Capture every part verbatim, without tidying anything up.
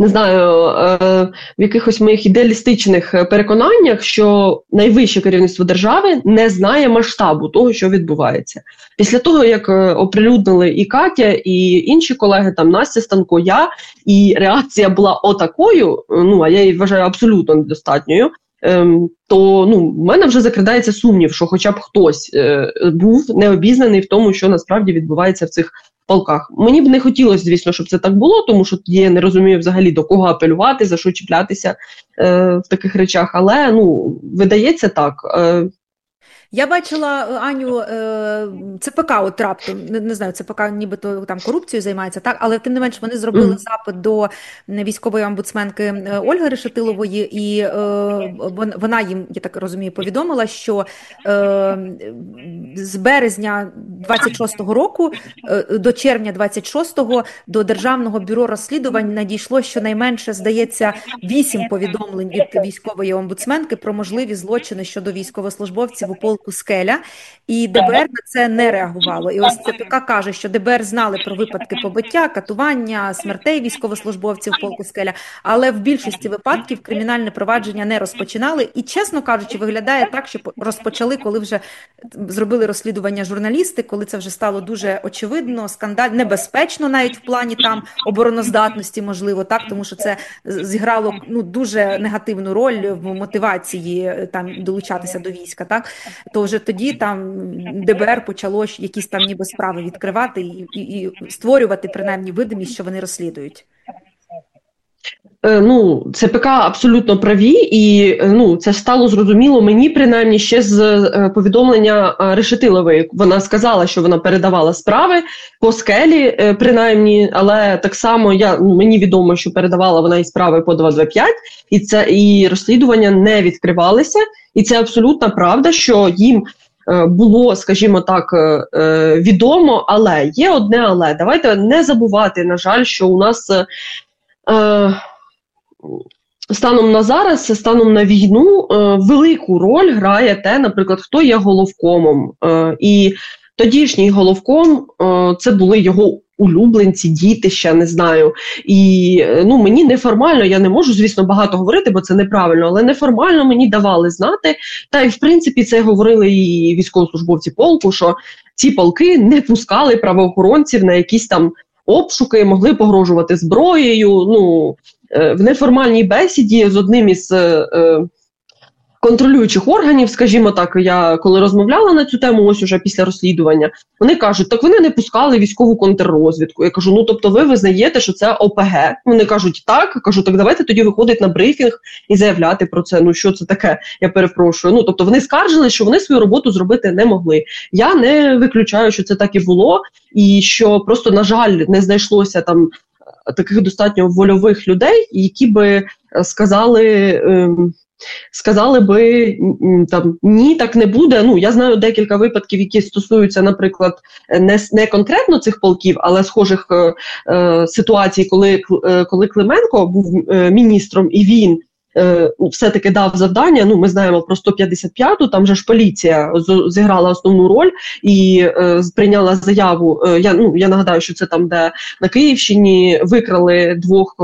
не знаю, в якихось моїх ідеалістичних переконаннях, що найвище керівництво держави не знає масштабу того, що відбувається. Після того, як оприлюднили і Катя, і інші колеги, там Настя Станко, я, і реакція була отакою, ну, а я її вважаю абсолютно недостатньою, то ну, в мене вже закрадається сумнів, що хоча б хтось е, був необізнаний в тому, що насправді відбувається в цих полках. Мені б не хотілося, звісно, щоб це так було, тому що тоді я не розумію взагалі, до кого апелювати, за що чіплятися е, в таких речах, але ну, видається так. Е, Я бачила, Аню, ЦПК от раптом, не, не знаю, ЦПК нібито там корупцією займається, так, але тим не менш вони зробили mm. запит до військової омбудсменки Ольги Решетилової, і е, вона їм, я так розумію, повідомила, що е, з березня двадцять шостого року е, до червня двадцять шостого до Державного бюро розслідувань надійшло щонайменше, здається, вісім повідомлень від військової омбудсменки про можливі злочини щодо військовослужбовців у полку Скеля, і ДБР на це не реагувало. І ось ЦПК каже, що ДБР знали про випадки побиття, катування, смертей військовослужбовців полку Скеля, але в більшості випадків кримінальне провадження не розпочинали. І, чесно кажучи, виглядає так, що розпочали, коли вже зробили розслідування журналісти, коли це вже стало дуже очевидно, скандаль, небезпечно навіть в плані там обороноздатності, можливо, так, тому що це зіграло ну, дуже негативну роль в мотивації там долучатися до війська, так? То вже тоді там ДБР почало якісь там ніби справи відкривати і, і, і створювати принаймні видимість, що вони розслідують. Ну, ЦПК абсолютно праві, і ну, це стало зрозуміло мені, принаймні, ще з повідомлення Решетилової. Вона сказала, що вона передавала справи по Скелі, принаймні, але так само я, мені відомо, що передавала вона і справи по два два п'ять, і, це, і розслідування не відкривалися, і це абсолютна правда, що їм було, скажімо так, відомо, але є одне але. Давайте не забувати, на жаль, що у нас станом на зараз, станом на війну, велику роль грає те, наприклад, хто є головкомом. І тодішній головком – це були його улюбленці, діти, ще не знаю. І ну, мені неформально, я не можу, звісно, багато говорити, бо це неправильно, але неформально мені давали знати, та й в принципі це говорили і військовослужбовці полку, що ці полки не пускали правоохоронців на якісь там обшуки, могли погрожувати зброєю. Ну, в неформальній бесіді з одним із е, контролюючих органів, скажімо так, я коли розмовляла на цю тему, ось уже після розслідування, вони кажуть, так вони не пускали військову контррозвідку. Я кажу, ну тобто ви визнаєте, що це О Пе Ге? Вони кажуть, так. Кажу, так давайте тоді виходить на брифінг і заявляти про це. Ну що це таке? Я перепрошую. Ну тобто вони скаржили, що вони свою роботу зробити не могли. Я не виключаю, що це так і було, і що просто, на жаль, не знайшлося там таких достатньо вольових людей, які би сказали, ем, сказали би, там, ні, так не буде. Ну, я знаю декілька випадків, які стосуються, наприклад, не, не конкретно цих полків, але схожих е, ситуацій, коли, е, коли Клименко був е, міністром, і він е, все-таки дав завдання. Ну, ми знаємо про сто п'ятдесят п'яту, там же ж поліція зіграла основну роль і е, прийняла заяву. Е, я, ну, я нагадаю, що це там, де на Київщині викрали двох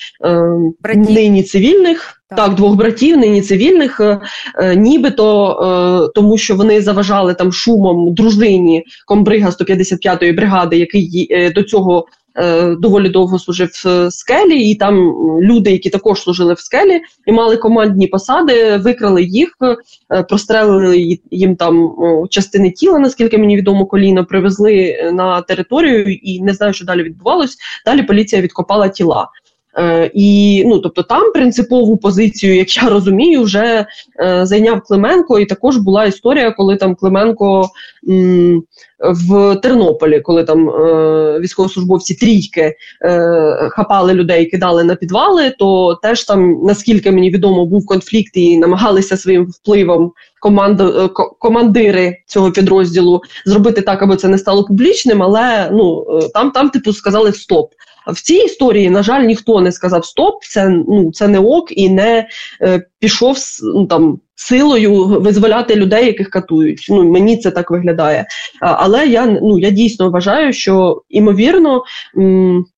е, нині цивільних. Так. так, двох братів, нині цивільних, е, нібито е, тому, що вони заважали там шумом дружині комбрига сто п'ятдесят п'ятої бригади, який е, до цього е, доволі довго служив в Скелі, і там люди, які також служили в Скелі і мали командні посади, викрали їх, е, прострелили їм там о, частини тіла, наскільки мені відомо, коліна, привезли на територію, і не знаю, що далі відбувалось. Далі поліція відкопала тіла. Е, і, ну, тобто там принципову позицію, як я розумію, вже е, зайняв Клименко, і також була історія, коли там Клименко м, в Тернополі, коли там е, військовослужбовці трійки е, хапали людей, кидали на підвали, то теж там, наскільки мені відомо, був конфлікт і намагалися своїм впливом команд, е, командири цього підрозділу зробити так, аби це не стало публічним, але ну, е, там, там типу сказали стоп. В цій історії, на жаль, ніхто не сказав стоп, це, ну, це не ок, і не е, пішов ну, там, силою визволяти людей, яких катують. Ну, мені це так виглядає. А, але я, ну, я дійсно вважаю, що, імовірно, м-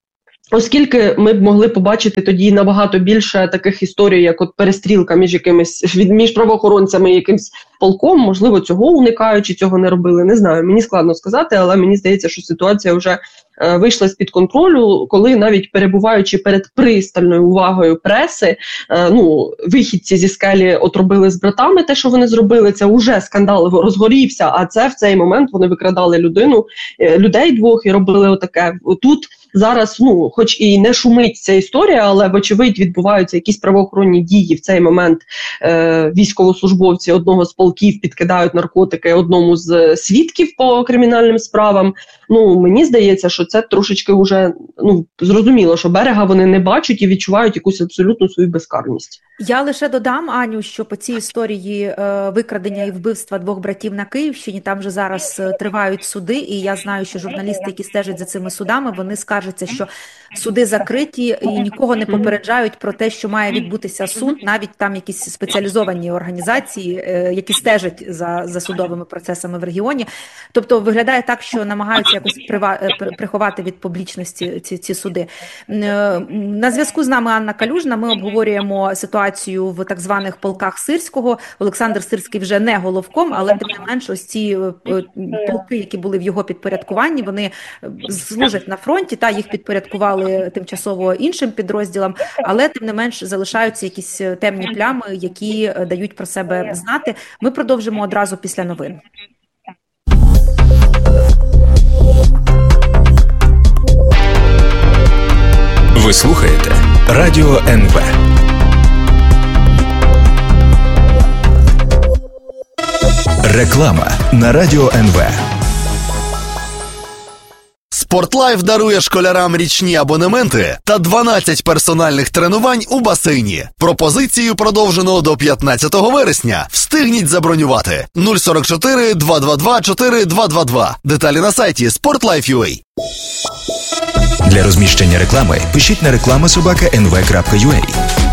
Оскільки ми б могли побачити тоді набагато більше таких історій, як от перестрілка між якимись між правоохоронцями і якимсь полком, можливо, цього уникаючи, цього не робили, не знаю, мені складно сказати, але мені здається, що ситуація вже е, вийшла з-під контролю, коли навіть перебуваючи перед пристальною увагою преси, е, ну, вихідці зі скелі от робили з братами те, що вони зробили, це вже скандал розгорівся, а це в цей момент вони викрадали людину, е, людей двох і робили отаке. Тут зараз, ну, хоч і не шумить ця історія, але, вочевидь, відбуваються якісь правоохоронні дії в цей момент. Е, військовослужбовці одного з полків підкидають наркотики одному з свідків по кримінальним справам. Ну, мені здається, що це трошечки вже, ну, зрозуміло, що берега вони не бачать і відчувають якусь абсолютну свою безкарність. Я лише додам, Аню, що по цій історії е, викрадення і вбивства двох братів на Київщині, там вже зараз е, тривають суди, і я знаю, що журналісти, які стежать за цими судами, вони скаржаться, що суди закриті і нікого не попереджають про те, що має відбутися суд, навіть там якісь спеціалізовані організації, е, які стежать за, за судовими процесами в регіоні. Тобто виглядає так, що намагаються якось прива, приховати від публічності ці, ці суди. Е, на зв'язку з нами Анна Калюжна, ми обговорюємо ситуацію в так званих полках Сирського. Олександр Сирський вже не головком, але тим не менш ось ці полки, які були в його підпорядкуванні, вони служать на фронті, та їх підпорядкували тимчасово іншим підрозділам, але тим не менш залишаються якісь темні плями, які дають про себе знати. Ми продовжимо одразу після новин. Ви слухаєте Радіо ен ве. Реклама на Радіо ен ве. Спортлайф дарує школярам річні абонементи та дванадцять персональних тренувань у басейні. Пропозицію продовжено до п'ятнадцятого вересня. Встигніть забронювати. нуль сорок чотири два два два чотири два два два. Деталі на сайті спортлайф крапка ю а. Для розміщення реклами пишіть на реклама собака ен ве крапка ю а.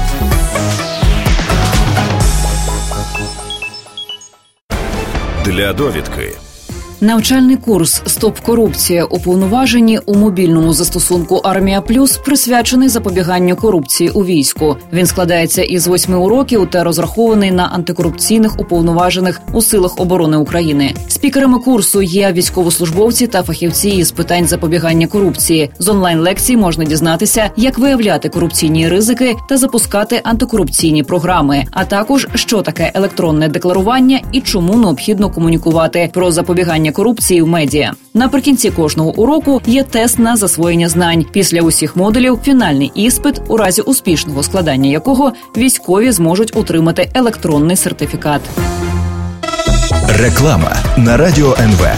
Для довідки. Навчальний курс «Стоп корупція. Уповноважені» у мобільному застосунку «Армія Плюс» присвячений запобіганню корупції у війську. Він складається із восьми уроків та розрахований на антикорупційних уповноважених у силах оборони України. Спікерами курсу є військовослужбовці та фахівці із питань запобігання корупції. З онлайн-лекцій можна дізнатися, як виявляти корупційні ризики та запускати антикорупційні програми, а також, що таке електронне декларування і чому необхідно комунікувати про запобігання корупції в медіа. Наприкінці кожного уроку є тест на засвоєння знань. Після усіх модулів фінальний іспит, у разі успішного складання якого військові зможуть отримати електронний сертифікат. Реклама на Радіо ен ве.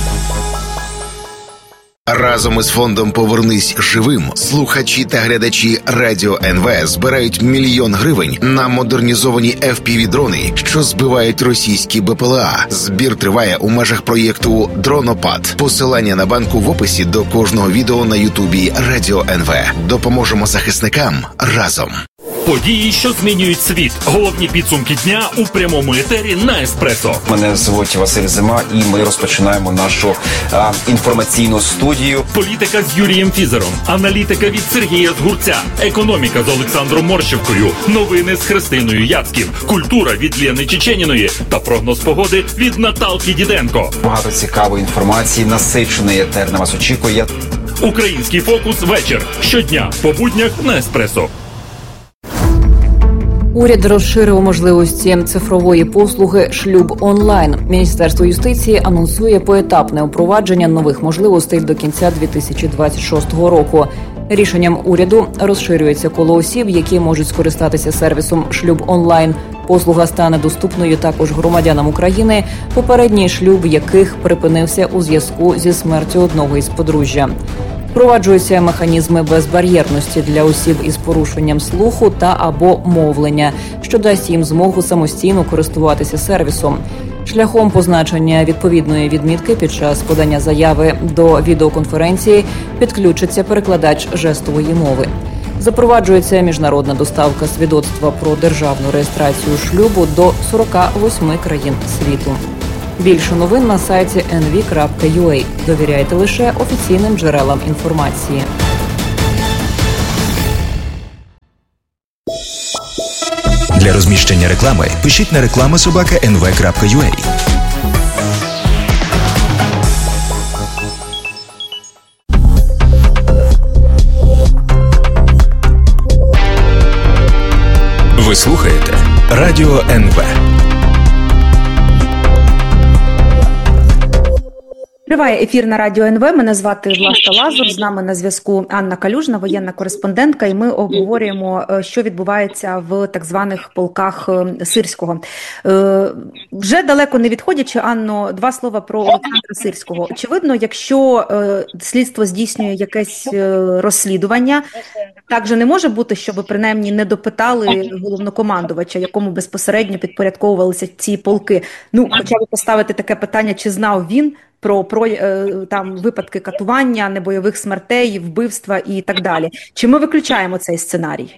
Разом із фондом «Повернись живим» слухачі та глядачі Радіо ен ве збирають мільйон гривень на модернізовані еф пі ві-дрони, що збивають російські бе пе еле а. Збір триває у межах проєкту «Дронопад». Посилання на банку в описі до кожного відео на Ютубі Радіо ен ве. Допоможемо захисникам разом. Події, що змінюють світ. Головні підсумки дня у прямому етері на Еспресо. Мене звуть Василь Зима, і ми розпочинаємо нашу а, інформаційну студію. Політика з Юрієм Фізером, аналітика від Сергія Згурця, економіка з Олександром Морщевкою, новини з Христиною Яцьків, культура від Лєни Чеченіної та прогноз погоди від Наталки Діденко. Багато цікавої інформації, насичений етер на вас очікує. Український фокус вечір. Щодня по буднях на Еспресо. Уряд розширив можливості цифрової послуги «Шлюб онлайн». Міністерство юстиції анонсує поетапне впровадження нових можливостей до кінця дві тисячі двадцять шостого року. Рішенням уряду розширюється коло осіб, які можуть скористатися сервісом «Шлюб онлайн». Послуга стане доступною також громадянам України, попередній шлюб яких припинився у зв'язку зі смертю одного із подружжя. Впроваджуються механізми безбар'єрності для осіб із порушенням слуху та або мовлення, що дасть їм змогу самостійно користуватися сервісом. Шляхом позначення відповідної відмітки під час подання заяви до відеоконференції підключиться перекладач жестової мови. Запроваджується міжнародна доставка свідоцтва про державну реєстрацію шлюбу до сорока восьми країн світу. Більше новин на сайті ен ві крапка ю а. Довіряйте лише офіційним джерелам інформації. Для розміщення реклами пишіть на реклама собака ен ве крапка ю а. Ви слухаєте Радіо ен ве. Триває ефір на Радіо ен ве. Мене звати Власта Лазур. З нами на зв'язку Анна Калюжна, воєнна кореспондентка, і ми обговорюємо, що відбувається в так званих полках Сирського. Вже далеко не відходячи, Анно, два слова про Олександра Сирського. Очевидно, якщо слідство здійснює якесь розслідування, так же не може бути, щоб принаймні не допитали головнокомандувача, якому безпосередньо підпорядковувалися ці полки. Ну, хоча б поставити таке питання, чи знав він про, про там випадки катування, небойових смертей, вбивства і так далі. Чи ми виключаємо цей сценарій?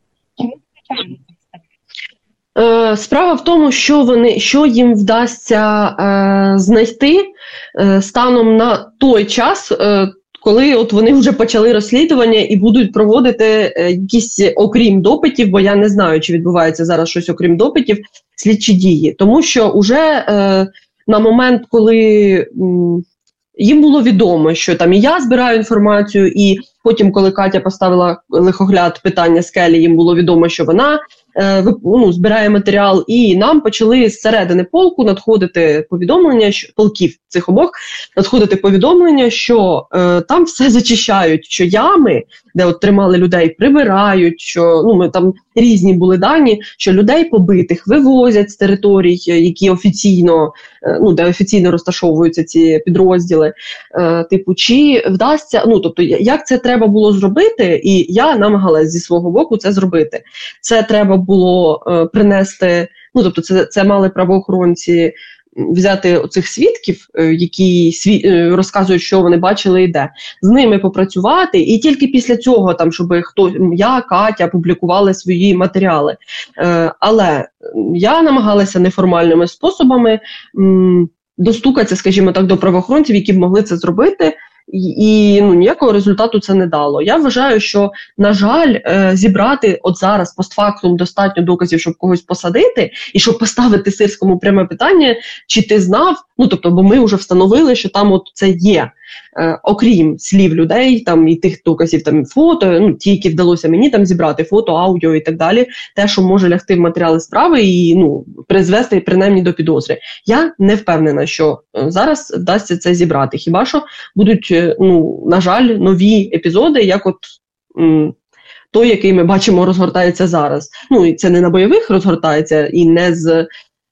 Справа в тому, що вони, що їм вдасться е, знайти е, станом на той час, е, коли от вони вже почали розслідування і будуть проводити е, якісь, окрім допитів, бо я не знаю, чи відбувається зараз щось окрім допитів, слідчі дії. Тому що вже е, на момент, коли м, їм було відомо, що там і я збираю інформацію, і потім, коли Катя поставила лихогляд питання скелі, їм було відомо, що вона е, ну, збирає матеріал, і нам почали з середини полку надходити повідомлення, що полків цих обох, надходити повідомлення, що е, там все зачищають, що ями, де от тримали людей, прибирають, що ну, ми там різні були дані, що людей побитих вивозять з територій, які офіційно, е, ну, де офіційно розташовуються ці підрозділи. Е, типу, чи вдасться, ну, тобто, як це треба було зробити, і я намагалась зі свого боку це зробити. Це треба було е, принести, ну, тобто, це, це мали правоохоронці взяти оцих свідків, які сві... розказують, що вони бачили і де, з ними попрацювати, і тільки після цього, там, щоб хто, я, Катя, публікували свої матеріали. Е, але я намагалася неформальними способами м, достукатися, скажімо так, до правоохоронців, які б могли це зробити, і, і ну, ніякого результату це не дало. Я вважаю, що, на жаль, е, зібрати от зараз постфактум достатньо доказів, щоб когось посадити, і щоб поставити Сирському пряме питання, чи ти знав, ну, тобто, бо ми вже встановили, що там от це є. Е, окрім слів людей, там і тих доказів, там фото, ну, ті, які вдалося мені там зібрати, фото, аудіо і так далі, те, що може лягти в матеріали справи і, ну, призвести принаймні до підозри. Я не впевнена, що зараз вдасться це зібрати. Хіба що будуть, ну, на жаль, нові епізоди, як от м, той, який ми бачимо, розгортається зараз. Ну, і це не на бойових розгортається, і не з...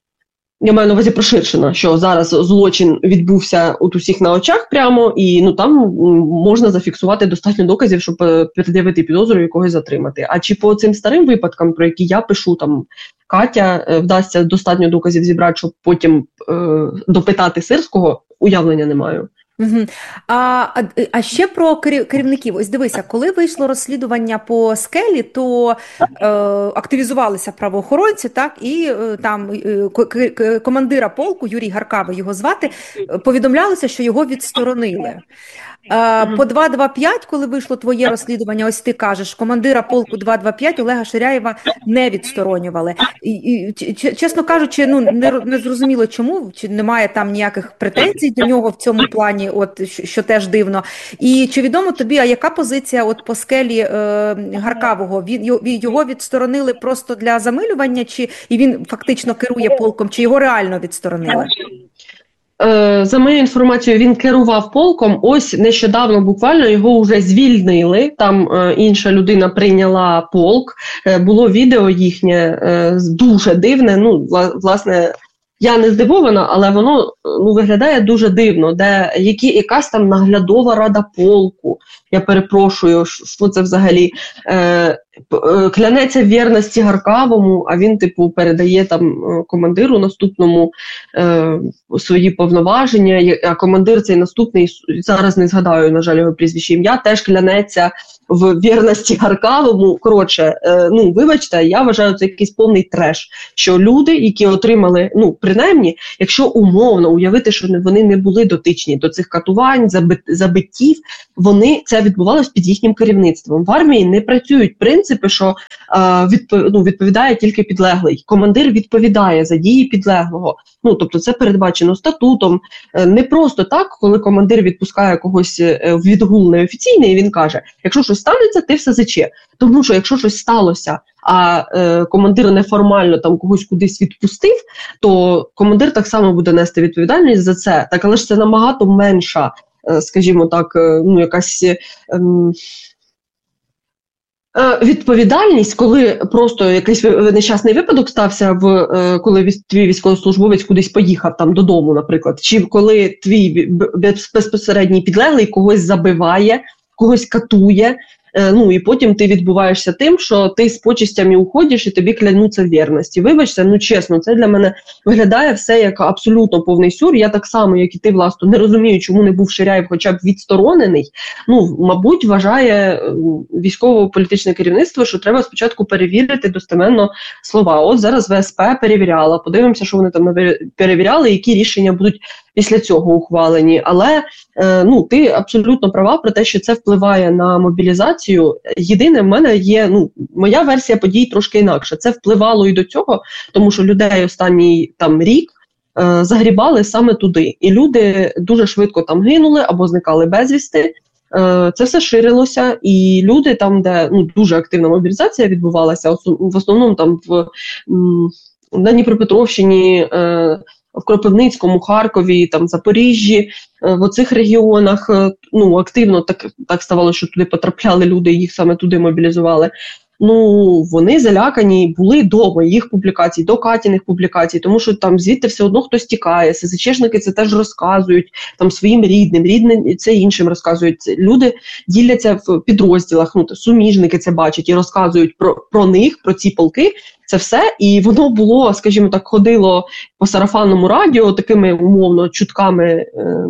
Я маю на увазі Проширшина, що зараз злочин відбувся от усіх на очах прямо, і ну там можна зафіксувати достатньо доказів, щоб пред'явити підозру і когось затримати. А чи по цим старим випадкам, про які я пишу, там Катя, вдасться достатньо доказів зібрати, щоб потім е, допитати Сирського, уявлення не маю. Угу. А, а, а ще про керівників. Ось дивися, коли вийшло розслідування по скелі, то е, активізувалися правоохоронці, так, і е, там е, к- к- командира полку, Юрій Гаркавий його звати, повідомлялося, що його відсторонили. Е, по два два п'ять, коли вийшло твоє розслідування, ось ти кажеш, командира полку два два п'ять Олега Ширяєва не відсторонювали. І, і, чесно кажучи, ну, не, не зрозуміло чому, чи немає там ніяких претензій до нього в цьому плані, от, що, що теж дивно. І чи відомо тобі, а яка позиція от по скелі е, Гаркавого? Він, його відсторонили просто для замилювання, чи і він фактично керує полком, чи його реально відсторонили? За моєю інформацією, він керував полком. Ось нещодавно буквально його вже звільнили. Там е, інша людина прийняла полк. Е, було відео їхнє е, дуже дивне. Ну, власне, я не здивована, але воно ну, виглядає дуже дивно, де які, якась там наглядова рада полку. Я перепрошую, що це взагалі? Е, клянеться в вірності Гаркавому, а він, типу, передає там командиру наступному е, свої повноваження, а командир цей наступний, зараз не згадаю, на жаль, його прізвище ім'я, теж клянеться в вірності Гаркавому. Коротше, е, ну, вибачте, я вважаю, це якийсь повний треш, що люди, які отримали, ну, принаймні, якщо умовно уявити, що вони не були дотичні до цих катувань, забиттів, вони, це відбувалося під їхнім керівництвом. В армії не працюють принципи, що е, відпов, ну, відповідає тільки підлеглий. Командир відповідає за дії підлеглого. Ну, тобто це передбачено статутом. Е, не просто так, коли командир відпускає когось в відгул неофіційний, і він каже, якщо щось станеться, ти все заче. Тому що якщо щось сталося, а е, командир неформально там когось кудись відпустив, то командир так само буде нести відповідальність за це. Так, але ж це набагато менша, е, скажімо так, е, ну, якась е, е, відповідальність, коли просто якийсь нещасний випадок стався, в е, коли твій військовослужбовець кудись поїхав там додому, наприклад, чи коли твій безпосередній підлеглий когось забиває, когось катує, ну і потім ти відбуваєшся тим, що ти з почестями уходиш і тобі клянуться в вірності. Вибачте, ну чесно, це для мене виглядає все як абсолютно повний сюр. Я так само, як і ти, власне, не розумію, чому не був Ширяєв хоча б відсторонений. Ну, мабуть, вважає військово-політичне керівництво, що треба спочатку перевірити достеменно слова. От зараз В С П перевіряла, подивимося, що вони там перевіряли, які рішення будуть після цього ухвалені. Але, е, ну, ти абсолютно права про те, що це впливає на мобілізацію. Єдине, в мене є, ну, моя версія подій трошки інакша. Це впливало і до цього, тому що людей останній там рік е, загрібали саме туди. І люди дуже швидко там гинули або зникали безвісти. Е, це все ширилося, і люди там, де, ну, дуже активна мобілізація відбувалася, в основному там в, на Дніпропетровщині, е, в Кропивницькому, Харкові, там, Запоріжжі, в оцих регіонах, ну, активно так, так ставало, що туди потрапляли люди, їх саме туди мобілізували. Ну, вони залякані були до моїх публікацій, до Катіних публікацій, тому що там звідти все одно хтось тікає, ес ес чешники це теж розказують там своїм рідним, рідним це іншим розказують. Люди діляться в підрозділах, ну, суміжники це бачать і розказують про, про них, про ці полки, це все, і воно було, скажімо так, ходило по сарафанному радіо такими умовно чутками е,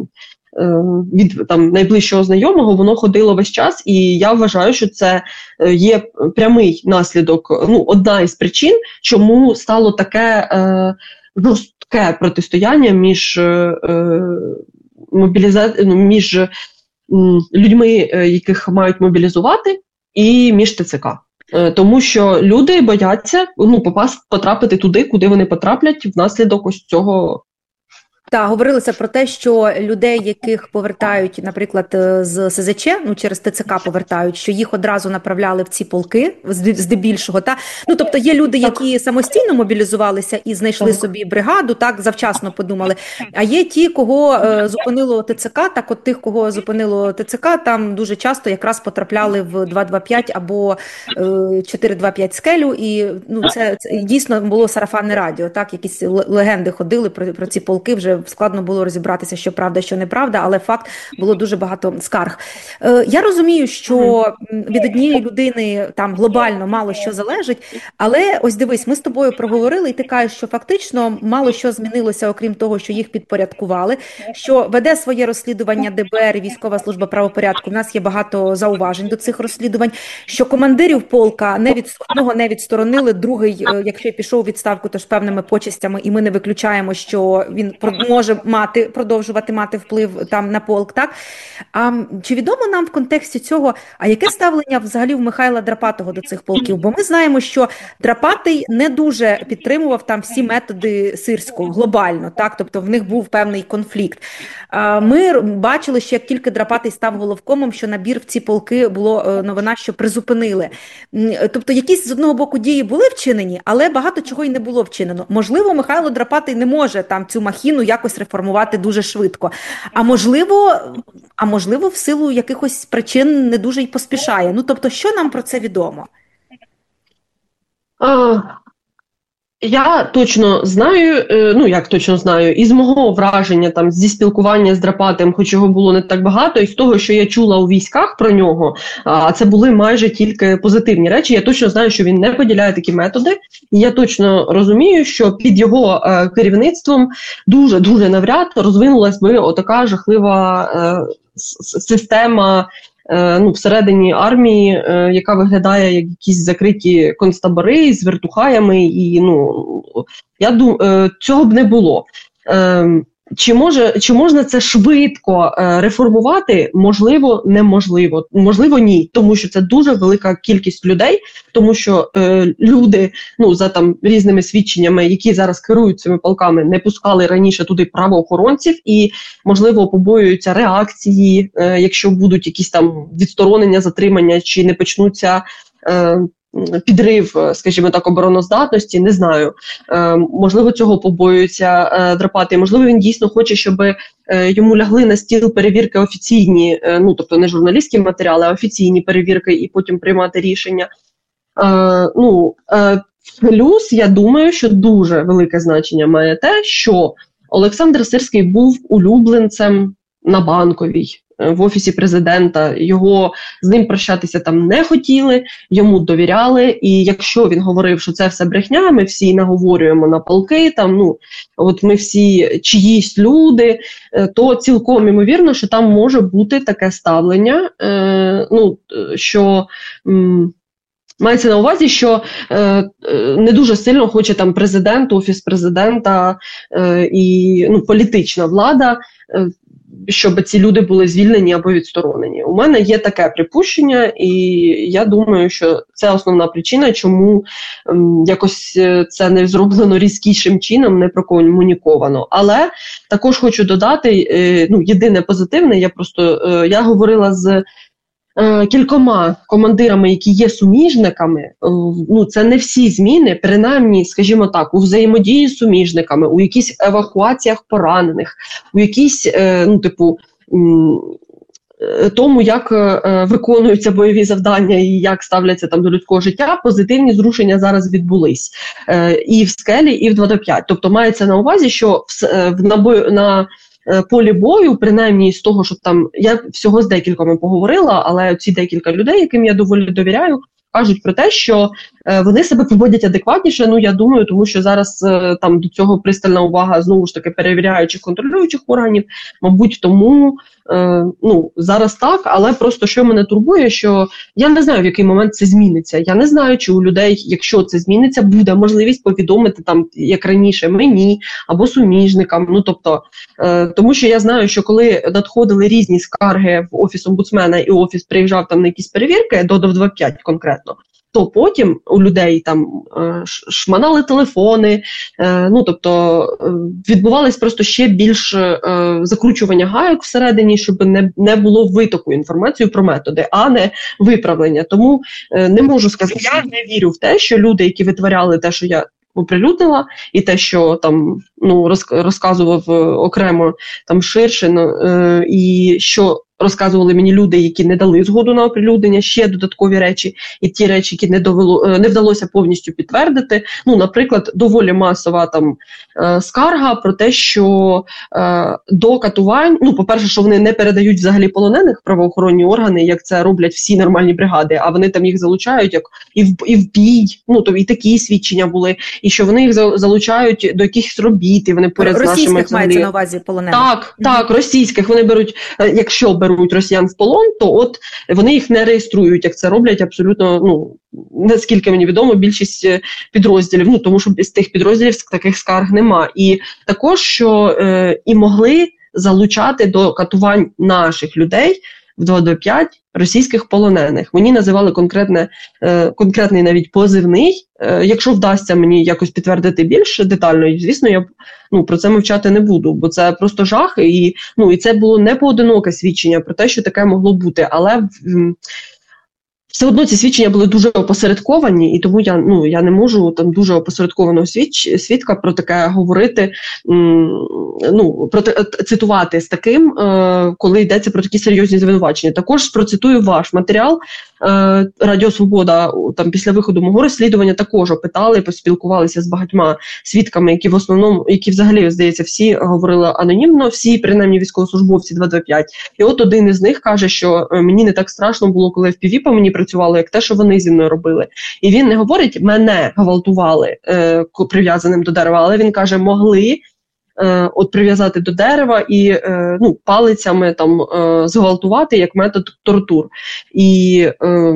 е, від там найближчого знайомого, воно ходило весь час, і я вважаю, що це є прямий наслідок, ну, одна із причин, чому стало таке е, жорстке протистояння між е, мобіліза... між е, людьми, яких мають мобілізувати, і між Т Ц К. Тому що люди бояться, ну, попасти, потрапити туди, куди вони потраплять внаслідок ось цього. Так, говорилося про те, що людей, яких повертають, наприклад, з С З Ч, ну, через Т Ц К повертають, що їх одразу направляли в ці полки, здебільшого, та? Ну, тобто є люди, які самостійно мобілізувалися і знайшли собі бригаду, так, завчасно подумали, а є ті, кого е, зупинило Т Ц К, так от тих, кого зупинило Т Ц К, там дуже часто якраз потрапляли в два два п'ять або е, чотири два п'ять скелю, і, ну, це, це дійсно було сарафанне радіо, так, якісь легенди ходили про, про ці полки, вже складно було розібратися, що правда, що неправда, але факт, було дуже багато скарг. Е, я розумію, що від однієї людини там глобально мало що залежить, але ось дивись, ми з тобою проговорили, і ти кажеш, що фактично мало що змінилося, окрім того, що їх підпорядкували, що веде своє розслідування Д Б Р і Військова служба правопорядку. У нас є багато зауважень до цих розслідувань, що командирів полка не від одного не відсторонили, другий, якщо пішов у відставку, то з певними почестями, і ми не виключаємо, що він може мати, продовжувати мати вплив там на полк, так? А чи відомо нам в контексті цього, а яке ставлення взагалі в Михайла Драпатого до цих полків? Бо ми знаємо, що Драпатий не дуже підтримував там всі методи Сирського глобально, так? Тобто в них був певний конфлікт. А ми бачили, що як тільки Драпатий став головкомом, що набір в ці полки було новина, що призупинили. Тобто якісь з одного боку дії були вчинені, але багато чого й не було вчинено. Можливо, Михайло Драпатий не може там цю махіну якось реформувати дуже швидко. А можливо, а можливо, в силу якихось причин не дуже й поспішає. Ну, тобто, що нам про це відомо? А, я точно знаю, ну, як точно знаю, із мого враження, там, зі спілкування з Драпатим, хоч його було не так багато, і з того, що я чула у військах про нього, а це були майже тільки позитивні речі, я точно знаю, що він не поділяє такі методи, і я точно розумію, що під його е, керівництвом дуже-дуже навряд розвинулась би отака жахлива е, система ну, всередині армії, яка виглядає як якісь закриті концтабори з вертухаями, і ну, я думаю, цього б не було. Чи може, чи можна це швидко е, реформувати? Можливо, неможливо. Можливо, ні. Тому що це дуже велика кількість людей, тому що е, люди, ну, за там різними свідченнями, які зараз керують цими полками, не пускали раніше туди правоохоронців і, можливо, побоюються реакції, е, якщо будуть якісь там відсторонення, затримання, чи не почнуться е, підрив, скажімо так, обороноздатності, не знаю. Е, можливо, цього побоюються е, Драпати. Можливо, він дійсно хоче, щоб е, йому лягли на стіл перевірки офіційні, е, ну, тобто не журналістські матеріали, а офіційні перевірки і потім приймати рішення. Е, ну, е, плюс, я думаю, що дуже велике значення має те, що Олександр Сирський був улюбленцем на Банковій, в Офісі Президента. Його, з ним прощатися там не хотіли, йому довіряли, і якщо він говорив, що це все брехня, ми всі наговорюємо на полки, там, ну, от ми всі чиїсь люди, то цілком ймовірно, що там може бути таке ставлення, е, ну, що... М- Мається на увазі, що е, не дуже сильно хоче там президент, Офіс Президента е, і ну, політична влада, е, щоб ці люди були звільнені або відсторонені. У мене є таке припущення, і я думаю, що це основна причина, чому е, якось це не зроблено різкішим чином, не прокомуніковано. Але також хочу додати, е, ну, єдине позитивне, я просто, е, я говорила з кількома командирами, які є суміжниками, ну, це не всі зміни, принаймні, скажімо так, у взаємодії з суміжниками, у якісь евакуаціях поранених, у якісь, ну, типу, тому, як виконуються бойові завдання і як ставляться там до людського життя, позитивні зрушення зараз відбулись. І в скелі, і в два до п'ять. Тобто мається на увазі, що в набою, на полі бою, принаймні з того, що там, я всього з декількома поговорила, але ці декілька людей, яким я доволі довіряю, кажуть про те, що е, вони себе поводять адекватніше, ну, я думаю, тому що зараз е, там до цього пристальна увага, знову ж таки, перевіряючих, контролюючих органів, мабуть, тому, е, ну, зараз так, але просто що мене турбує, що я не знаю, в який момент це зміниться. Я не знаю, чи у людей, якщо це зміниться, буде можливість повідомити там, як раніше, мені або суміжникам, ну, тобто, е, тому що я знаю, що коли надходили різні скарги в Офіс омбудсмена і Офіс приїжджав там на якісь перевірки, до два п'ять конкретно, то потім у людей там шманали телефони, ну, тобто відбувалось просто ще більше закручування гайок всередині, щоб не, не було витоку інформації про методи, а не виправлення. Тому не можу сказати, я не вірю в те, що люди, які витворяли те, що я оприлюднила, і те, що там, ну, розказував окремо там Ширшин, і що розказували мені люди, які не дали згоду на оприлюднення, ще додаткові речі, і ті речі, які не довело, не вдалося повністю підтвердити. Ну, наприклад, доволі масова там е, скарга про те, що е, до катувань, ну, по-перше, що вони не передають взагалі полонених правоохоронні органи, як це роблять всі нормальні бригади, а вони там їх залучають як і в, і в бій, ну, то і такі свідчення були, і що вони їх залучають до якихось робіт, і вони поряд з нашими... Російських мається на увазі полонених. Так, так, російських. Вони беруть, якщо беруть росіян в полон, то от вони їх не реєструють, як це роблять абсолютно, ну, наскільки мені відомо, більшість підрозділів, ну, тому що з тих підрозділів таких скарг нема. І також, що е, і могли залучати до катувань наших людей в два до п'ять російських полонених. Мені називали конкретне, е, конкретний навіть позивний. Е, якщо вдасться мені якось підтвердити більш детально, і, звісно, я ну, про це мовчати не буду, бо це просто жах, і, ну, і це було не поодиноке свідчення про те, що таке могло бути, але м, все одно ці свідчення були дуже опосередковані, і тому я, ну, я не можу там дуже опосередкованого свідч, свідка про таке говорити, м, ну, про те, цитувати з таким, е, коли йдеться про такі серйозні звинувачення. Також процитую ваш матеріал. Е, Радіо Свобода там після виходу мого розслідування також опитали, поспілкувалися з багатьма свідками, які в основному, які взагалі, здається, всі говорили анонімно, всі, принаймні, військовослужбовці два два п'ять. І от один із них каже, що мені не так страшно було, коли в пі ві по мені працювало, як те, що вони зі мною робили. І він не говорить, мене гвалтували е, прив'язаним до дерева, але він каже, могли е, от прив'язати до дерева і е, ну, палицями там е, зґвалтувати як метод тортур. І е,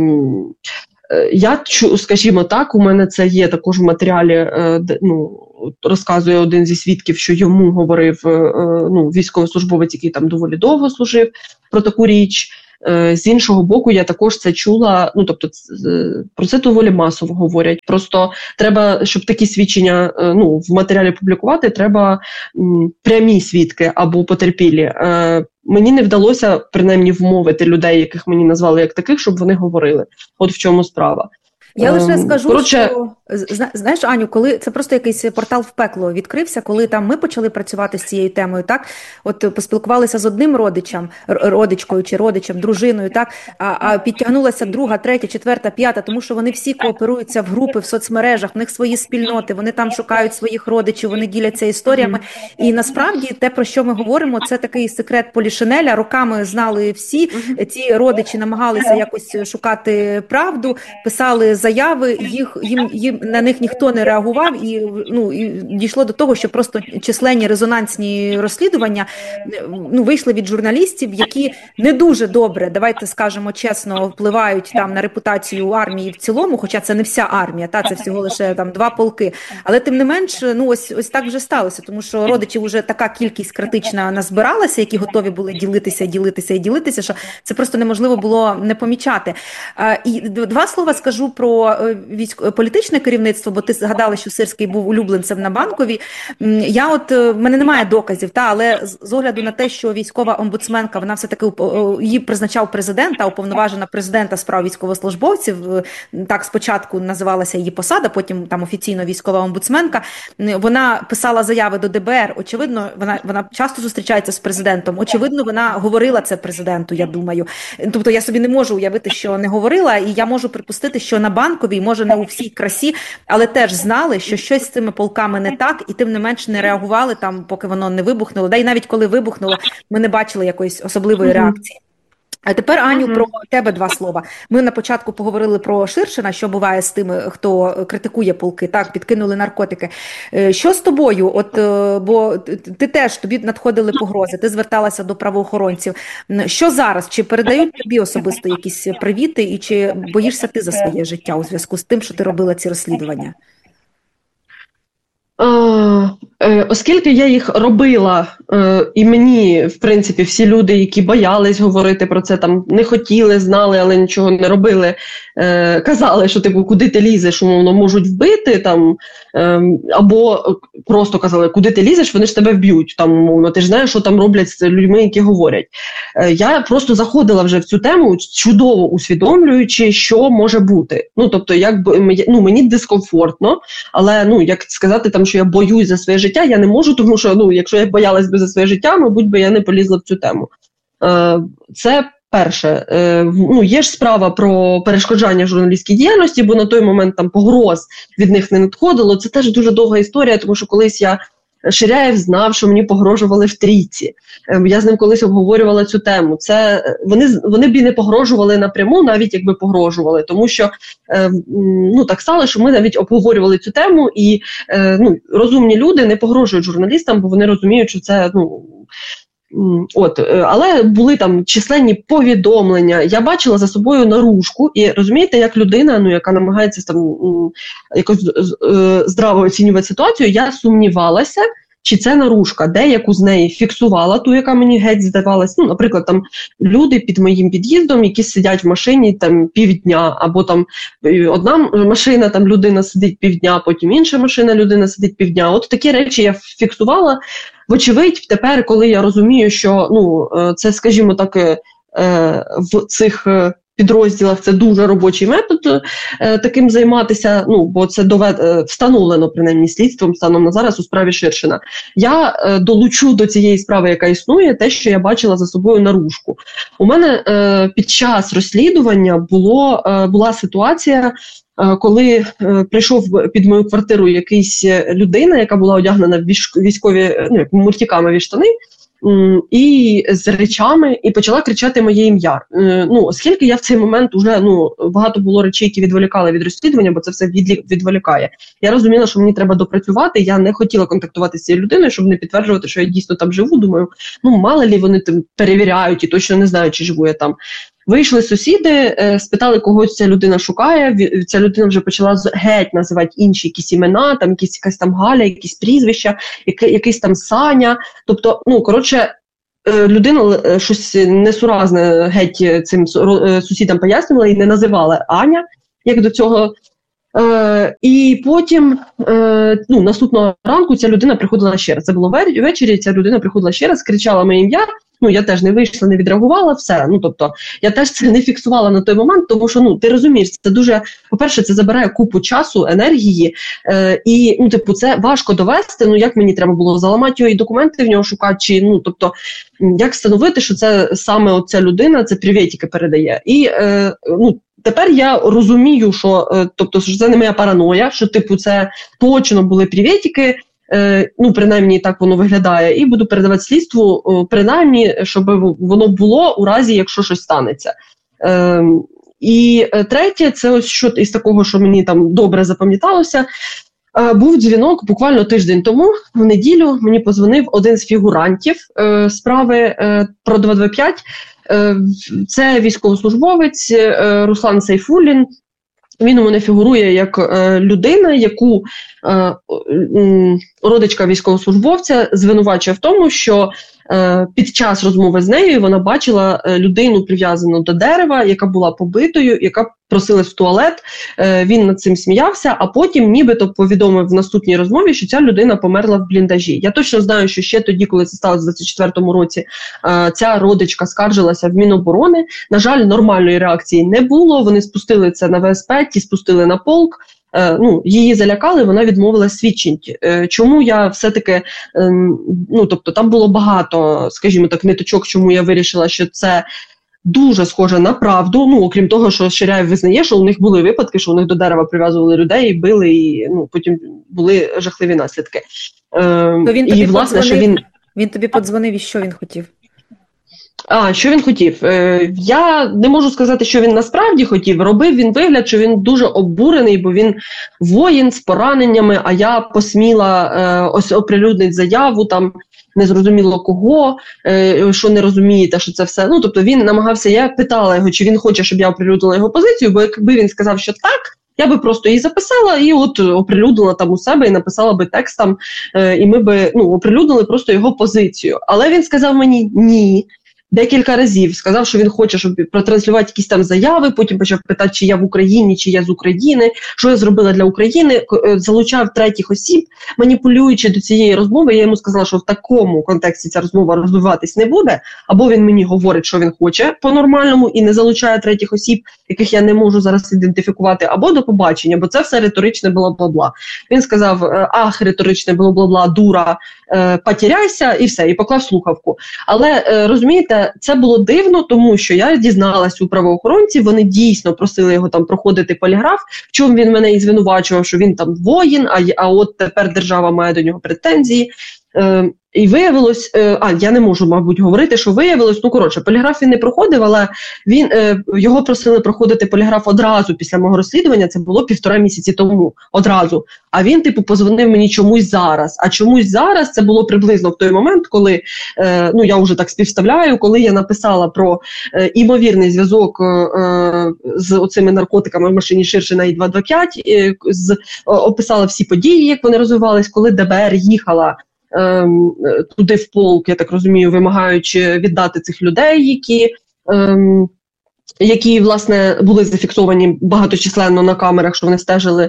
я, скажімо так, у мене це є також в матеріалі, е, ну, розказує один зі свідків, що йому говорив е, ну, військовослужбовець, який там доволі довго служив, про таку річ. З іншого боку, я також це чула, ну, тобто, про це доволі масово говорять. Просто треба, щоб такі свідчення, ну, в матеріалі публікувати, треба м, прямі свідки або потерпілі. Е, мені не вдалося, принаймні, вмовити людей, яких мені назвали як таких, щоб вони говорили. От в чому справа. Я лише скажу, Коротше... що, знаєш, Аню, коли це просто якийсь портал в пекло відкрився, коли там ми почали працювати з цією темою, так, от поспілкувалися з одним родичем, родичкою чи родичем, дружиною, так, а, а підтягнулася друга, третя, четверта, п'ята, тому що вони всі кооперуються в групи, в соцмережах, в них свої спільноти, вони там шукають своїх родичів, вони діляться історіями, і насправді те, про що ми говоримо, це такий секрет Полішинеля, роками знали всі, ці родичі намагалися якось шукати правду, писали заяви, їх, їм, їм, на них ніхто не реагував, і, ну, і дійшло до того, що просто численні резонансні розслідування, ну, вийшли від журналістів, які не дуже добре, давайте скажемо чесно, впливають там на репутацію армії в цілому, хоча це не вся армія, та, це всього лише там два полки, але тим не менш, ну, ось, ось так вже сталося, тому що родичів вже така кількість критична назбиралася, які готові були ділитися, ділитися і ділитися, що це просто неможливо було не помічати. І два слова скажу про військо, політичне керівництво, бо ти згадала, що Сирський був улюбленцем на Банковій. Я от, в мене немає доказів, та, але з огляду на те, що військова омбудсменка, вона все-таки, її призначав президент, а уповноважена президента справ військовослужбовців, так спочатку називалася її посада, потім там офіційно військова омбудсменка, вона писала заяви до ДБР, очевидно, вона, вона часто зустрічається з президентом, очевидно, вона говорила це президенту, я думаю. Тобто я собі не можу уявити, що не говорила, і я можу припустити, що на Банковій, може не у всій красі, але теж знали, що щось з цими полками не так, і тим не менш не реагували там, поки воно не вибухнуло. Да й навіть коли вибухнуло, ми не бачили якоїсь особливої реакції. А тепер, Аню, про тебе два слова. Ми на початку поговорили про Ширшина, що буває з тими, хто критикує полки, так, підкинули наркотики. Що з тобою? От, бо ти теж, тобі надходили погрози, ти зверталася до правоохоронців. Що зараз? Чи передають тобі особисто якісь привіти, і чи боїшся ти за своє життя у зв'язку з тим, що ти робила ці розслідування? Uh, оскільки я їх робила, uh, і мені, в принципі, всі люди, які боялись говорити про це, там не хотіли, знали, але нічого не робили, uh, казали, що типу, куди ти лізеш, умовно, можуть вбити, там, uh, або просто казали, куди ти лізеш, вони ж тебе вб'ють, там, умовно, ти ж знаєш, що там роблять з людьми, які говорять. Uh, я просто заходила вже в цю тему, чудово усвідомлюючи, що може бути. Ну, тобто, якби, ну, мені дискомфортно, але, ну, як сказати, там, що я боюсь за своє життя, я не можу, тому що, ну, якщо я боялась би за своє життя, мабуть би я не полізла в цю тему. Е, це перше. Е, ну, є ж справа про перешкоджання журналістській діяльності, бо на той момент там погроз від них не надходило. Це теж дуже довга історія, тому що колись я Ширяєв знав, що мені погрожували в трійці. Я з ним колись обговорювала цю тему. Це вони, вони б і не погрожували напряму, навіть якби погрожували, тому що ну, так стало, що ми навіть обговорювали цю тему, і ну, розумні люди не погрожують журналістам, бо вони розуміють, що це, ну, от, але були там численні повідомлення. Я бачила за собою наружку, і розумієте, як людина, ну, яка намагається там якось здраво оцінювати ситуацію, я сумнівалася, чи це наружка, деяку з неї фіксувала, ту, яка мені геть здавалась. Ну, наприклад, там люди під моїм під'їздом, які сидять в машині там півдня, або там одна машина, там людина сидить півдня, потім інша машина, людина сидить півдня. От такі речі я фіксувала. Вочевидь, тепер, коли я розумію, що, ну, це, скажімо так, в цих підрозділах це дуже робочий метод е, таким займатися, ну, бо це довед, е, встановлено, принаймні, слідством станом на зараз у справі Ширшина. Я е, долучу до цієї справи, яка існує, те, що я бачила за собою наружку. У мене е, під час розслідування було, е, була ситуація, е, коли е, прийшов під мою квартиру якийсь людина, яка була одягнена в військові, ну, як мультикамові штани, і з речами, і почала кричати моє ім'я. Ну, оскільки я в цей момент уже, ну, багато було речей, які відволікали від розслідування, бо це все відволікає. Я розуміла, що мені треба допрацювати, я не хотіла контактувати з цією людиною, щоб не підтверджувати, що я дійсно там живу. Думаю, ну, мало лі вони там перевіряють і точно не знають, чи живу я там. Вийшли сусіди, спитали, кого ця людина шукає. Ця людина вже почала геть називати інші якісь імена, там якісь, якась там Галя, якісь прізвища, який, якийсь там Саня. Тобто, ну, коротше, людина щось несуразне геть цим сусідам пояснювала і не називала Аня, як до цього. Е, і потім, е, ну, наступного ранку ця людина приходила ще раз. Це було ввечері, ця людина приходила ще раз, кричала моє ім'я. Ну, я теж не вийшла, не відреагувала, все. Ну, тобто, я теж це не фіксувала на той момент, тому що, ну, ти розумієш, це дуже, по-перше, це забирає купу часу, енергії, е, і, ну, типу, це важко довести, ну, як мені треба було заламати його і документи в нього шукати, чи, ну, тобто, як встановити, що це саме оця людина, це привітики передає. І, е, ну, тепер я розумію, що, е, тобто, що це не моя параноя, що, типу, це точно були привітики, Е, ну, принаймні, так воно виглядає, і буду передавати слідству, е, принаймні, щоб воно було у разі, якщо щось станеться. Е, і е, третє, це ось що із такого, що мені там добре запам'яталося, е, був дзвінок буквально тиждень тому, в неділю мені подзвонив один з фігурантів е, справи е, про два два п'ять, е, це військовослужбовець е, Руслан Сайфуллін. Він у мене фігурує як е, людина, яку е, е, родичка військовослужбовця звинувачує в тому, що е, під час розмови з нею вона бачила е, людину, прив'язану до дерева, яка була побитою, яка просилась в туалет, е, він над цим сміявся, а потім нібито повідомив в наступній розмові, що ця людина померла в бліндажі. Я точно знаю, що ще тоді, коли це сталося в двадцять четвертому році, е, ця родичка скаржилася в Міноборони. На жаль, нормальної реакції не було, вони спустили це на ВСП, ті спустили на полк. Е, ну, її залякали, вона відмовилась свідчити. Е, чому я все-таки, е, ну, тобто там було багато, скажімо так, ниточок, чому я вирішила, що це дуже схоже на правду, ну, окрім того, що Ширяєв визнає, що у них були випадки, що у них до дерева прив'язували людей, били, і, ну, потім були жахливі наслідки. Е, То він і, тобі власне, що він... він тобі подзвонив, і що він хотів? А, що він хотів? Е, я не можу сказати, що він насправді хотів. Робив він вигляд, що він дуже обурений, бо він воїн з пораненнями, а я посміла е, ось оприлюднити заяву, там, незрозуміло кого, е, що не розумієте, що це все. Ну, тобто він намагався, я питала його, чи він хоче, щоб я оприлюднила його позицію, бо якби він сказав, що так, я би просто її записала і от оприлюднила там у себе і написала би текст там, е, і ми би, ну, оприлюднили просто його позицію. Але він сказав мені ні. Декілька разів сказав, що він хоче, щоб протранслювати якісь там заяви, потім почав питати, чи я в Україні, чи я з України, що я зробила для України, залучав третіх осіб, маніпулюючи до цієї розмови. Я йому сказала, що в такому контексті ця розмова розвиватись не буде, або він мені говорить, що він хоче по-нормальному і не залучає третіх осіб, яких я не можу зараз ідентифікувати, або до побачення, бо це все риторичне бла-бла-бла. Він сказав, ах, риторичне бла-бла-бла, дура, потеряйся, і все, і поклав слухавку. Але, розумієте, це було дивно, тому що я дізналась у правоохоронців, вони дійсно просили його там проходити поліграф, в чому він мене і звинувачував, що він там воїн, а, а от тепер держава має до нього претензії. Е, і виявилось, е, а я не можу, мабуть, говорити, що виявилось, ну, коротше, поліграф він не проходив, але він, е, його просили проходити поліграф одразу після мого розслідування, це було півтора місяці тому, одразу. А він, типу, позвонив мені чомусь зараз. А чомусь зараз це було приблизно в той момент, коли, е, ну, я вже так співставляю, коли я написала про е, імовірний зв'язок е, з оцими наркотиками в машині Ширшина і два два п'ять, е, з, е, описала всі події, як вони розвивались, коли ДБР їхала Ем, туди в полк, я так розумію, вимагаючи віддати цих людей, які, ем, які, власне, були зафіксовані багаточисленно на камерах, що вони стежили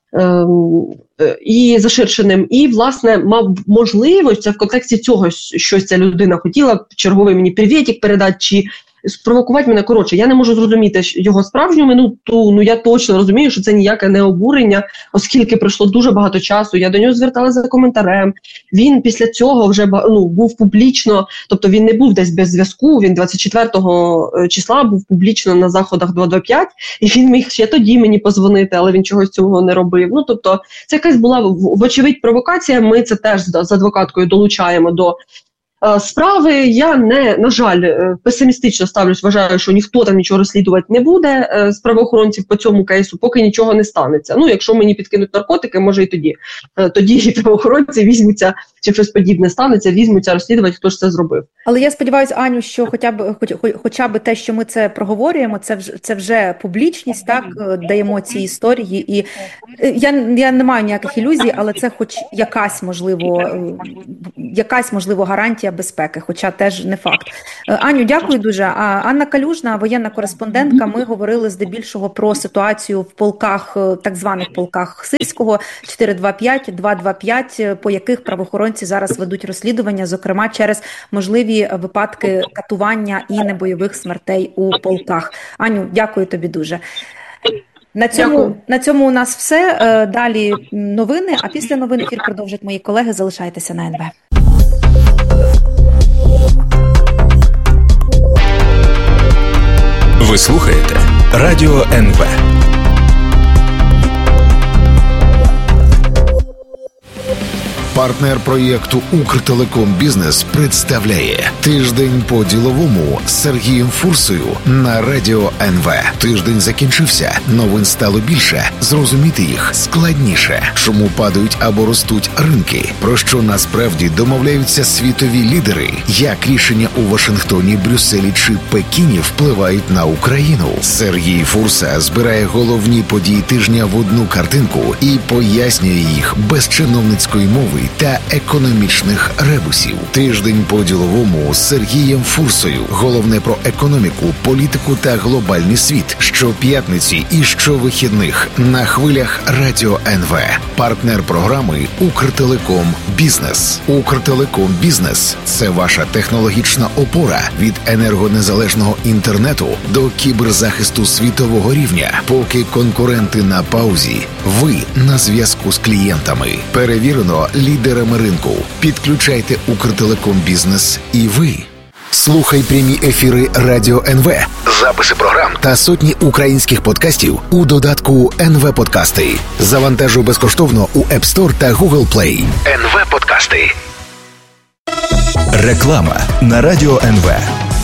ем, і за Ширшиним. І, власне, мав можливість, це в контексті цього щось ця людина хотіла, черговий мені привітик передати, чи спровокувати мене. Коротше, я не можу зрозуміти його справжню минуту, ну я точно розумію, що це ніяке не обурення, оскільки пройшло дуже багато часу, я до нього зверталася за коментарем, він після цього вже, ну, був публічно, тобто він не був десь без зв'язку, він двадцять четвертого числа був публічно на заходах два два п'ять, і він міг ще тоді мені позвонити, але він чогось цього не робив. Ну, тобто, це якась була, вочевидь, провокація, ми це теж з адвокаткою долучаємо до Справи я не, на жаль, песимістично ставлюсь, вважаю, що ніхто там нічого розслідувати не буде з правоохоронців по цьому кейсу, поки нічого не станеться. Ну, якщо мені підкинуть наркотики, може і тоді. Тоді і правоохоронці візьмуться, чи щось подібне станеться, візьмуться розслідувати, хто ж це зробив. Але я сподіваюся, Аню, що хоча б, хоч, хоча б те, що ми це проговорюємо, це вже, це вже публічність, так, даємо ці історії. І я, я не маю ніяких ілюзій, але це хоч якась, можливо, якась, можливо, гарантія безпеки, хоча теж не факт. Аню, дякую дуже. А Анна Калюжна, воєнна кореспондентка, ми говорили здебільшого про ситуацію в полках, так званих полках Сирського, чотири два п'ять, два два п'ять, по яких правоохоронці зараз ведуть розслідування, зокрема через можливі випадки катування і небойових смертей у полках. Аню, дякую тобі дуже. На цьому, на цьому у нас все. Далі новини, а після новин ефір продовжать мої колеги. Залишайтеся на ен ве. Ви слухаєте Радіо ен ве. Партнер проєкту «Укртелеком Бізнес» представляє «Тиждень по-діловому» з Сергієм Фурсою на Радіо ен ве. Тиждень закінчився, новин стало більше, зрозуміти їх складніше. Чому падають або ростуть ринки? Про що насправді домовляються світові лідери? Як рішення у Вашингтоні, Брюсселі чи Пекіні впливають на Україну? Сергій Фурса збирає головні події тижня в одну картинку і пояснює їх без чиновницької мови та економічних ребусів. Тиждень по-діловому з Сергієм Фурсою. Головне про економіку, політику та глобальний світ. Щоп'ятниці і щовихідних на хвилях Радіо ен ве. Партнер програми «Укртелеком Бізнес». «Укртелеком Бізнес» – це ваша технологічна опора від енергонезалежного інтернету до кіберзахисту світового рівня. Поки конкуренти на паузі, ви на зв'язку з клієнтами. Перевірено лідерами ринку. Підключайте «Укртелеком Бізнес» і ви. Слухай прямі ефіри Радіо ен ве, записи програм та сотні українських подкастів у додатку ен ве Подкасти. Завантажуй безкоштовно у App Store та Google Play. ен ве Подкасти. Реклама на Радіо ен ве.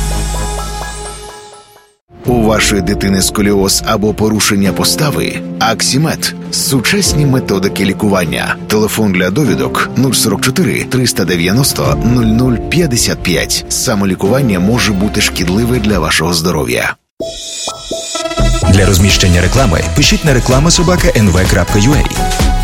У вашої дитини сколіоз або порушення постави? Аксімед. Сучасні методики лікування. Телефон для довідок нуль сорок чотири триста дев'яносто нуль нуль п'ятдесят п'ять. Самолікування може бути шкідливе для вашого здоров'я. Для розміщення реклами пишіть на реклама собака ен ве крапка ю а.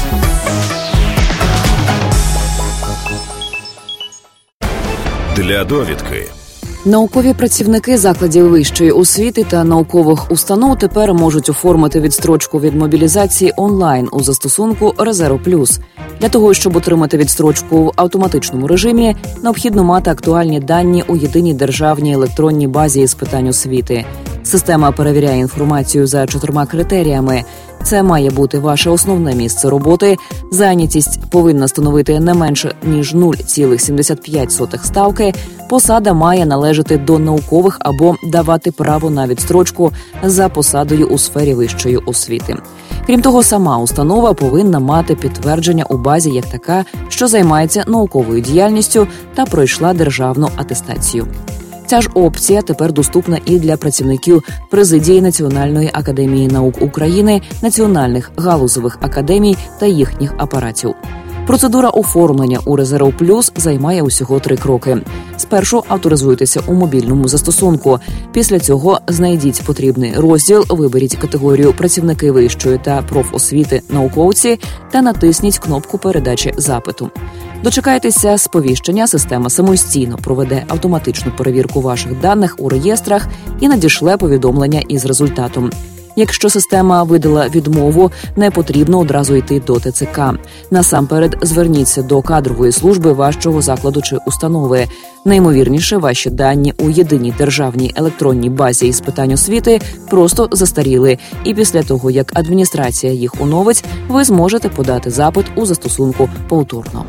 Для довідки. Наукові працівники закладів вищої освіти та наукових установ тепер можуть оформити відстрочку від мобілізації онлайн у застосунку «Резерв Плюс». Для того, щоб отримати відстрочку в автоматичному режимі, необхідно мати актуальні дані у єдиній державній електронній базі з питань освіти. Система перевіряє інформацію за чотирма критеріями. Це має бути ваше основне місце роботи, зайнятість повинна становити не менше, ніж нуль цілих сімдесят п'ять сотих ставки, посада має належати до наукових або давати право на відстрочку за посадою у сфері вищої освіти. Крім того, сама установа повинна мати підтвердження у базі як така, що займається науковою діяльністю та пройшла державну атестацію. Ця ж опція тепер доступна і для працівників президії Національної академії наук України, національних галузових академій та їхніх апаратів. Процедура оформлення у «Резерв Плюс» займає усього три кроки. Спершу авторизуйтеся у мобільному застосунку. Після цього знайдіть потрібний розділ, виберіть категорію «Працівники вищої та профосвіти науковці» та натисніть кнопку передачі запиту. Дочекайтеся сповіщення, система самостійно проведе автоматичну перевірку ваших даних у реєстрах і надішле повідомлення із результатом. Якщо система видала відмову, не потрібно одразу йти до те це ка. Насамперед, зверніться до кадрової служби вашого закладу чи установи. Найімовірніше, ваші дані у єдиній державній електронній базі із питань освіти просто застаріли, і після того, як адміністрація їх оновить, ви зможете подати запит у застосунку повторно.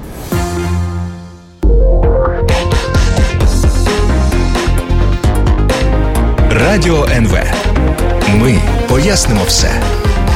Радіо ен ве. Ми пояснимо все.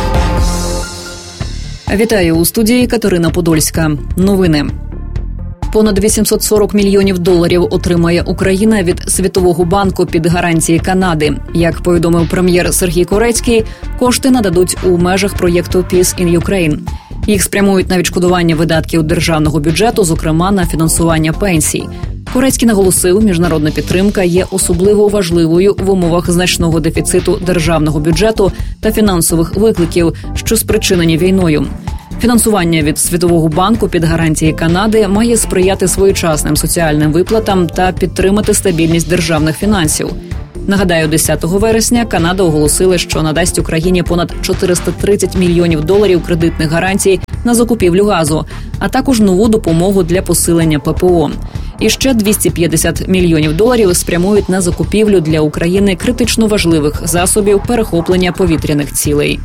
Вітаю у студії Катерина Подольська. Новини. Понад вісімсот сорок мільйонів доларів отримає Україна від Світового банку під гарантії Канади. Як повідомив прем'єр Сергій Корецький, кошти нададуть у межах проєкту «Peace in Ukraine». Їх спрямують на відшкодування видатків державного бюджету, зокрема на фінансування пенсій. Корецький наголосив, міжнародна підтримка є особливо важливою в умовах значного дефіциту державного бюджету та фінансових викликів, що спричинені війною. Фінансування від Світового банку під гарантії Канади має сприяти своєчасним соціальним виплатам та підтримати стабільність державних фінансів. Нагадаю, десятого вересня Канада оголосила, що надасть Україні понад чотириста тридцять мільйонів доларів кредитних гарантій на закупівлю газу, а також нову допомогу для посилення ППО. І ще двісті п'ятдесят мільйонів доларів спрямують на закупівлю для України критично важливих засобів перехоплення повітряних цілей.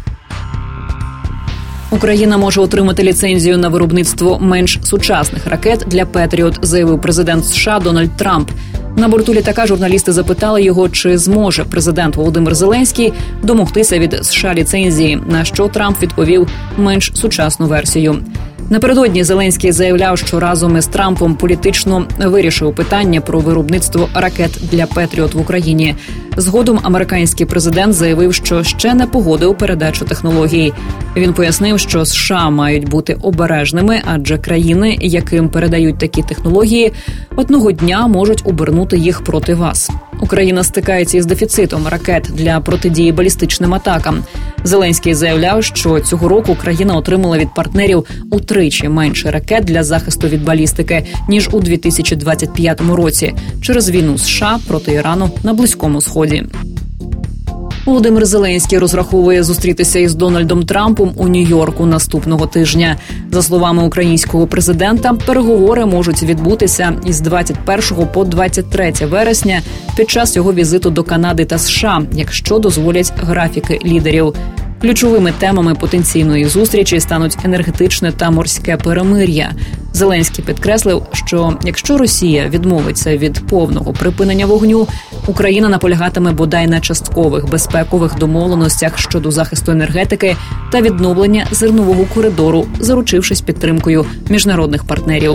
Україна може отримати ліцензію на виробництво менш сучасних ракет для «Петріот», заявив президент США Дональд Трамп. На борту літака журналісти запитали його, чи зможе президент Володимир Зеленський домогтися від США ліцензії, на що Трамп відповів менш сучасну версію. Напередодні Зеленський заявляв, що разом із Трампом політично вирішив питання про виробництво ракет для «Петріот» в Україні. Згодом американський президент заявив, що ще не погодив передачу технологій. Він пояснив, що США мають бути обережними, адже країни, яким передають такі технології, одного дня можуть обернути їх проти вас. Україна стикається із дефіцитом ракет для протидії балістичним атакам. Зеленський заявляв, що цього року країна отримала від партнерів утричі менше ракет для захисту від балістики, ніж у дві тисячі двадцять п'ятому році, через війну США проти Ірану на Близькому Сході. Володимир Зеленський розраховує зустрітися із Дональдом Трампом у Нью-Йорку наступного тижня. За словами українського президента, переговори можуть відбутися із двадцять першого по двадцять третє вересня під час його візиту до Канади та США, якщо дозволять графіки лідерів. Ключовими темами потенційної зустрічі стануть енергетичне та морське перемир'я. Зеленський підкреслив, що якщо Росія відмовиться від повного припинення вогню, Україна наполягатиме бодай на часткових безпекових домовленостях щодо захисту енергетики та відновлення зернового коридору, заручившись підтримкою міжнародних партнерів.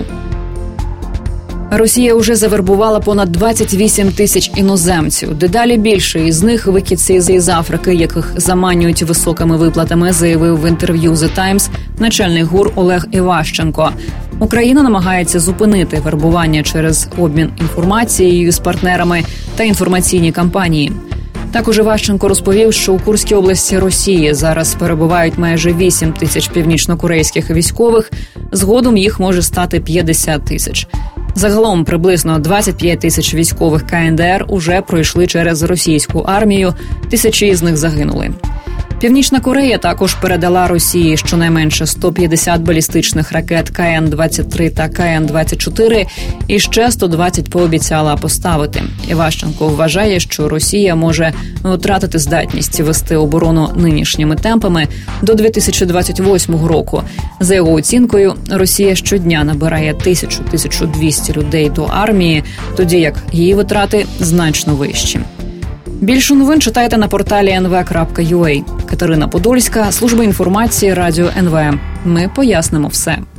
Росія вже завербувала понад двадцять вісім тисяч іноземців. Дедалі більше із них вихідці з Африки, яких заманюють високими виплатами, заявив в інтерв'ю The Times начальник ГУР Олег Іващенко. Україна намагається зупинити вербування через обмін інформацією з партнерами та інформаційні кампанії. Також Іващенко розповів, що у Курській області Росії зараз перебувають майже вісім тисяч північнокорейських військових, згодом їх може стати п'ятдесят тисяч. Загалом приблизно двадцять п'ять тисяч військових Ка Ен Де Ер уже пройшли через російську армію, тисячі з них загинули. Північна Корея також передала Росії щонайменше сто п'ятдесят балістичних ракет Ка Ен двадцять три та Ка Ен двадцять чотири і ще сто двадцять пообіцяла поставити. Іващенко вважає, що Росія може втратити здатність вести оборону нинішніми темпами до дві тисячі двадцять восьмого року. За його оцінкою, Росія щодня набирає тисячу - тисячу двісті людей до армії, тоді як її витрати значно вищі. Більше новин читайте на порталі ен ве крапка ю а. Катерина Подольська, служба інформації Радіо ен ве. Ми пояснимо все.